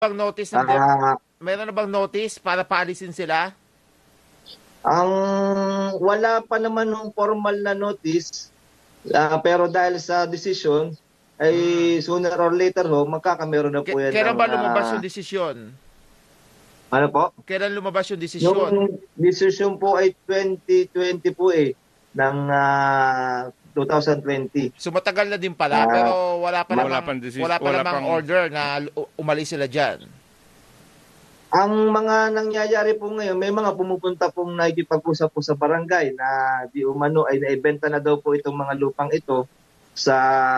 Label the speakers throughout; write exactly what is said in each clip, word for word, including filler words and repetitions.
Speaker 1: Bang notice ng DEP?
Speaker 2: Ah,
Speaker 1: Meron na bang notice para paalisin sila?
Speaker 2: ang wala pa naman ng formal na notice, ah, pero dahil sa desisyon ay
Speaker 1: Hmm.
Speaker 2: sooner or later ho, magkakameron na po
Speaker 1: K-
Speaker 2: yan
Speaker 1: kailan
Speaker 2: ng
Speaker 1: ba lumabas
Speaker 2: ah,
Speaker 1: yung desisyon?
Speaker 2: ano po?
Speaker 1: Kailan lumabas yung desisyon?
Speaker 2: Yung desisyon po ay twenty twenty po eh, ng ah, twenty twenty.
Speaker 1: So matagal na din pala,
Speaker 2: Ah,
Speaker 1: pero wala pa
Speaker 3: Wala
Speaker 1: namang
Speaker 3: pang desis
Speaker 1: wala pa
Speaker 3: wala
Speaker 1: namang
Speaker 3: pang
Speaker 1: order na u- umalis sila diyan.
Speaker 2: ang mga nangyayari po ngayon, may mga pumupunta pong nakikipag-usap po sa barangay na di umano ay naibenta na daw po itong mga lupang ito sa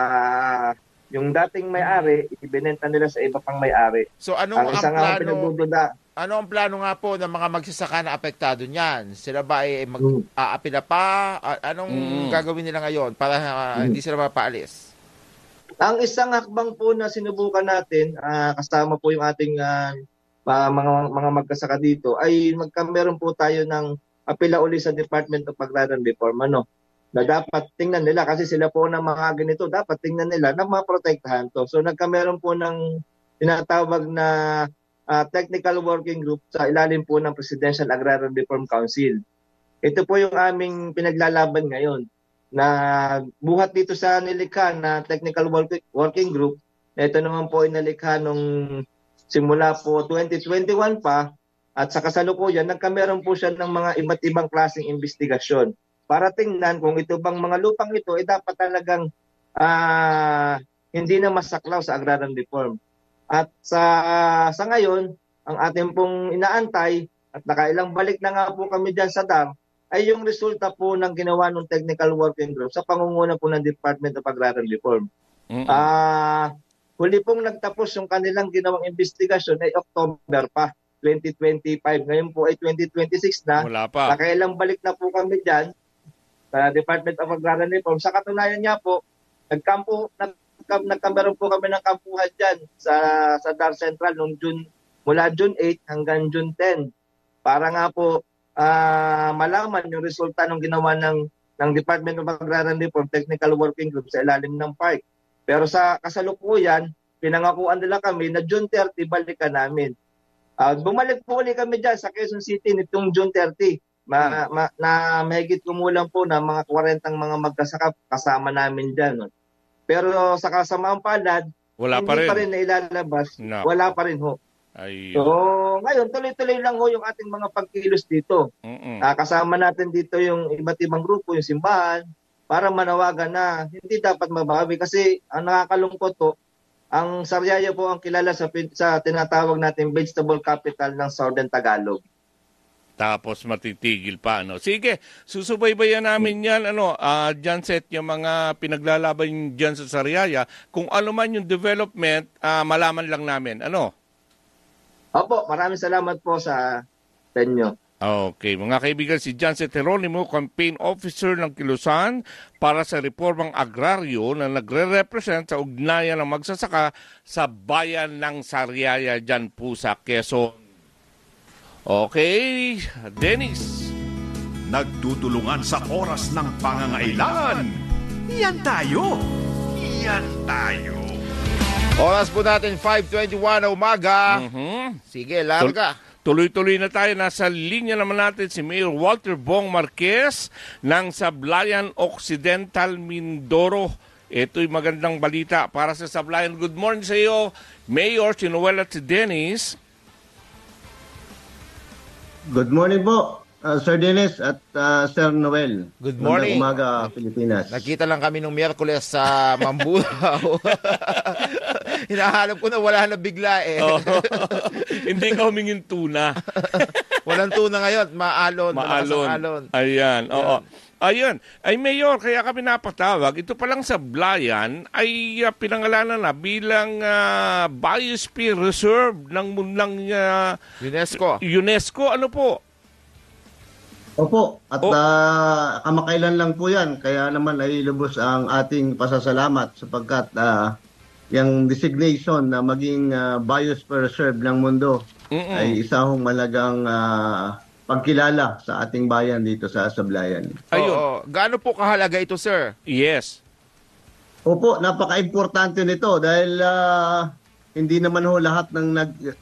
Speaker 2: yung dating may-ari, ibinenta nila sa iba pang may-ari.
Speaker 1: So ano
Speaker 2: Ang
Speaker 1: ang
Speaker 2: isa nga ang
Speaker 1: plano
Speaker 2: pinagdududa,
Speaker 1: ano ang plano nga po ng mga magsasaka na apektado niyan? Sila ba ay
Speaker 2: hmm,
Speaker 1: mag-aapila pa? A- Anong
Speaker 3: Mm.
Speaker 1: gagawin nila ngayon para ah,
Speaker 2: hmm.
Speaker 1: hindi sila mapaalis?
Speaker 2: Ang isang hakbang po na sinubukan natin, ah, kasama po yung ating ah, pa- mga mga magkasaka dito, ay magka meron po tayo ng apela uli sa Department of Agrarian Reform, ano, na dapat tingnan nila kasi sila po ng mga ganito, dapat tingnan nila na maprotektahan to. So nagka meron po ng tinatawag na ah, technical working group sa ilalim po ng Presidential Agrarian Reform Council. Ito po yung aming pinaglalaban ngayon na buhat dito sa nilikha na technical work- working group. Ito naman po ay nalikha nung simula po twenty twenty-one pa at sa kasalukuyan nagkameron po siya ng mga iba't ibang klaseng investigasyon para tingnan kung ito bang mga lupang ito ay dapat talagang ah, hindi na masaklaw sa agrarian reform. At sa sa ngayon, ang ating pong inaantay at nakailang balik na nga po kami dyan sa dam ay yung resulta po ng ginawa ng technical working group sa pangunguna po ng Department of Agrarian Reform.
Speaker 3: Mm.
Speaker 2: Ah, huli pong nagtapos yung kanilang ginawang investigasyon ay October pa, twenty twenty-five. Ngayon po ay twenty twenty-six na.
Speaker 3: Wala pa.
Speaker 2: Nakailang balik na po kami dyan sa Department of Agrarian Reform. Sa katunayan niya po, nagkampo, nagkam, nagkameron po kami ng kampuhan dyan sa, sa Dar Central noong June, mula June eight hanggang June ten. Para nga po ah, malaman yung resulta ng ginawa ng, ng Department of Agrarian Reform Technical Working Group sa ilalim ng park. Pero sa kasalukuyan, pinangakuan nila kami na June thirty balikan namin. Ah, bumalik po ulit kami dyan sa Quezon City nitong June thirty. Ma, ma, na mahigit kumulang po na mga forty mga magkasaka kasama namin dyan. No? Pero sa kasamaang palad,
Speaker 3: Wala
Speaker 2: hindi
Speaker 3: pa rin.
Speaker 2: pa rin nailalabas.
Speaker 3: No.
Speaker 2: Wala pa rin ho.
Speaker 3: Ay.
Speaker 2: So, ngayon, tuloy-tuloy lang ho yung ating mga pagkilos dito.
Speaker 3: Mm-mm.
Speaker 2: Ah, kasama natin dito yung iba't ibang grupo, yung simbahan, para manawagan na hindi dapat mabawi. Kasi ang nakakalungkot po, ang Sariaya po ang kilala sa, pin- sa tinatawag natin vegetable capital ng Southern Tagalog.
Speaker 3: Tapos matitigil pa, ano. Sige, susubaybayan namin yan, ano, ah Janset, yung mga pinaglalaban dyan sa Sariaya. Kung ano man yung development, ah, malaman lang namin, ano.
Speaker 2: Opo, maraming salamat po sa sa inyo.
Speaker 3: Okay, mga kaibigan, si Janset Geronimo, Campaign Officer ng Kilusan para sa Reformang Agraryo na nagre-represent sa ugnayan ng magsasaka sa bayan ng Sariaya dyan po sa Quezon. Okay, Dennis.
Speaker 4: Nagtutulungan sa oras ng pangangailangan. Yan tayo. Yan tayo.
Speaker 1: Oras po natin five twenty-one na umaga.
Speaker 3: Mhm.
Speaker 1: Sige, larga.
Speaker 3: Tuloy-tuloy na tayo. Nasa linya naman natin si Mayor Walter Bong Marquez ng Sablayan Occidental, Mindoro. Ito'y magandang balita para sa Sablayan. Good morning sa iyo, Mayor, si Noel at si Dennis.
Speaker 5: Good morning po, uh, Sir Dennis at uh, Sir Noel.
Speaker 1: Good morning.
Speaker 5: Magandang umaga, Pilipinas.
Speaker 1: Nakita lang kami nung Miyerkules sa Mambuhaw. Hinahanap ko na wala na bigla eh.
Speaker 3: Oh, hindi ka humingin tuna.
Speaker 1: Walang tuna ngayon, maalon.
Speaker 3: Maalon.
Speaker 1: Alon.
Speaker 3: Ayan, oo. Ayun. Ay, Mayor, kaya kami napatawag. Ito palang Sablayan ay uh, pinangalanan na bilang uh, Biosphere Reserve ng munang uh,
Speaker 1: UNESCO.
Speaker 3: UNESCO. Ano po?
Speaker 5: Opo, at
Speaker 3: Oh.
Speaker 5: uh, kamakailan lang po yan. Kaya naman ay lubos ang ating pasasalamat sapagkat uh, yung designation na maging uh, Biosphere Reserve ng mundo
Speaker 3: Mm-mm.
Speaker 5: ay isa hong malagang uh, pagkilala sa ating bayan dito sa Sablayan.
Speaker 3: Ayun.
Speaker 1: Oo. Gaano po kahalaga ito, sir?
Speaker 3: Yes.
Speaker 5: Opo, napaka-importante nito dahil ah, hindi naman ho lahat ng nag